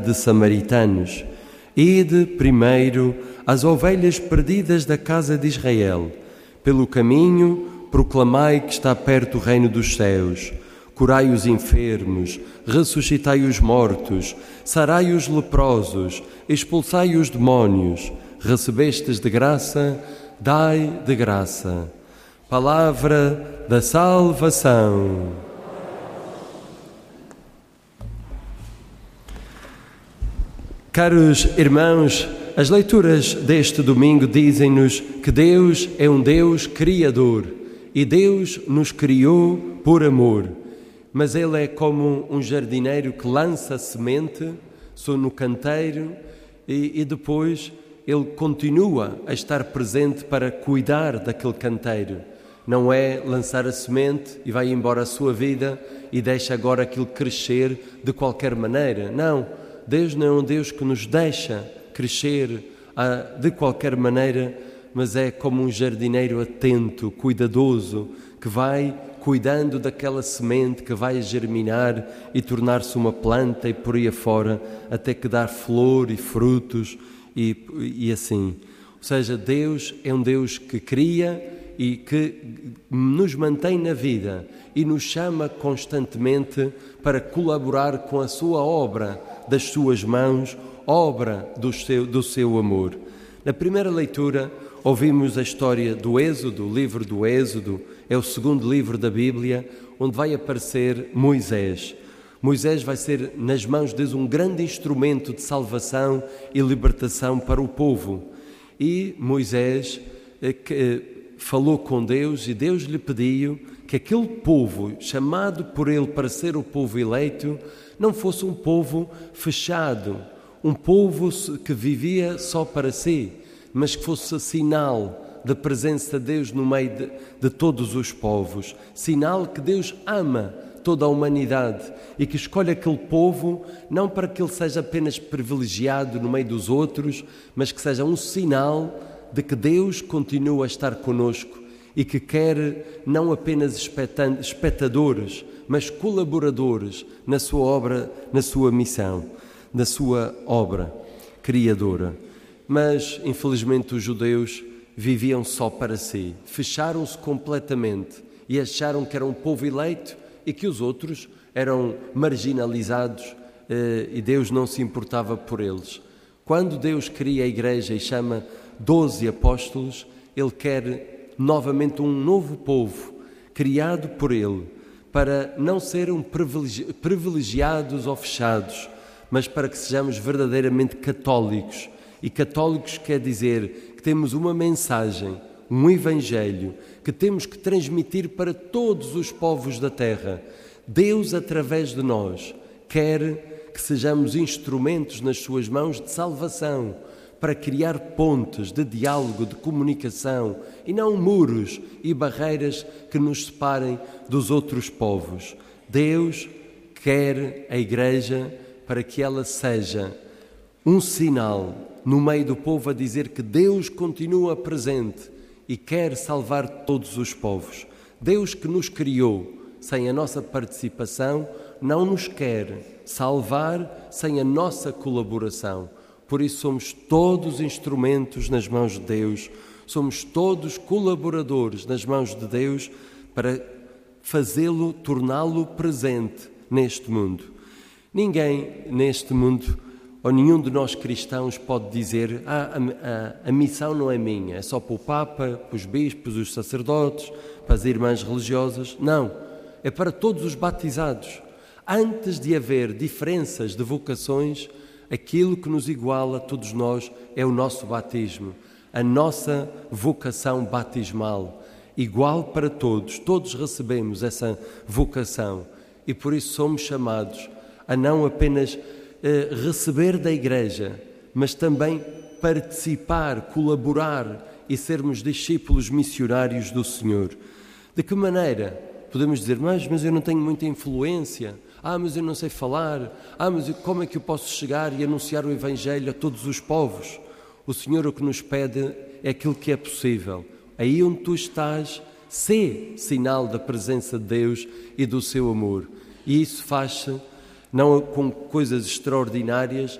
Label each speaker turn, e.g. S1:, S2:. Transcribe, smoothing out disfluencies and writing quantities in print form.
S1: de samaritanos. Ide primeiro às ovelhas perdidas da casa de Israel. Pelo caminho, proclamai que está perto o reino dos céus. Curai os enfermos, ressuscitai os mortos, sarai os leprosos, expulsai os demónios. Recebestes de graça, dai de graça. Palavra da salvação. Caros irmãos, as leituras deste domingo dizem-nos que Deus é um Deus criador e Deus nos criou por amor. Mas Ele é como um jardineiro que lança a semente no canteiro e depois Ele continua a estar presente para cuidar daquele canteiro. Não é lançar a semente e vai embora a sua vida e deixa agora aquilo crescer de qualquer maneira. Não. Deus não é um Deus que nos deixa crescer de qualquer maneira, mas é como um jardineiro atento, cuidadoso, que vai cuidando daquela semente que vai germinar e tornar-se uma planta e por aí afora, até que dar flor e frutos e assim. Ou seja, Deus é um Deus que cria e que nos mantém na vida e nos chama constantemente para colaborar com a sua obra, das suas mãos, obra do seu amor. Na primeira leitura ouvimos a história do Êxodo, o livro do Êxodo, é o segundo livro da Bíblia, onde vai aparecer Moisés. Moisés vai ser nas mãos de Deus um grande instrumento de salvação e libertação para o povo. E Moisés falou com Deus e Deus lhe pediu que aquele povo, chamado por ele para ser o povo eleito, não fosse um povo fechado, um povo que vivia só para si, mas que fosse sinal da presença de Deus no meio de todos os povos, sinal que Deus ama toda a humanidade e que escolhe aquele povo não para que ele seja apenas privilegiado no meio dos outros, mas que seja um sinal de que Deus continua a estar conosco e que quer não apenas espectadores, mas colaboradores na sua obra, na sua missão, na sua obra criadora. Mas, infelizmente, os judeus viviam só para si, fecharam-se completamente e acharam que eram um povo eleito e que os outros eram marginalizados e Deus não se importava por eles. Quando Deus cria a igreja e chama 12 apóstolos, Ele quer novamente um novo povo, criado por Ele, para não serem privilegiados ou fechados, mas para que sejamos verdadeiramente católicos. E católicos quer dizer que temos uma mensagem, um evangelho, que temos que transmitir para todos os povos da terra. Deus, através de nós, quer que sejamos instrumentos nas suas mãos de salvação, para criar pontes de diálogo, de comunicação, e não muros e barreiras que nos separem dos outros povos. Deus quer a Igreja para que ela seja um sinal no meio do povo a dizer que Deus continua presente e quer salvar todos os povos. Deus que nos criou sem a nossa participação não nos quer salvar sem a nossa colaboração. Por isso somos todos instrumentos nas mãos de Deus, somos todos colaboradores nas mãos de Deus para fazê-lo, torná-lo presente neste mundo. Ninguém neste mundo, ou nenhum de nós cristãos pode dizer a missão não é minha, é só para o Papa, para os bispos, os sacerdotes, para as irmãs religiosas. Não, é para todos os batizados. Antes de haver diferenças de vocações, aquilo que nos iguala a todos nós é o nosso batismo, a nossa vocação batismal, igual para todos. Todos recebemos essa vocação e por isso somos chamados a não apenas receber da Igreja, mas também participar, colaborar e sermos discípulos missionários do Senhor. De que maneira? Podemos dizer, mas eu não tenho muita influência, mas eu não sei falar, mas como é que eu posso chegar e anunciar o Evangelho a todos os povos? O Senhor o que nos pede é aquilo que é possível. Aí onde tu estás, sê sinal da presença de Deus e do seu amor. E isso faz-se não com coisas extraordinárias,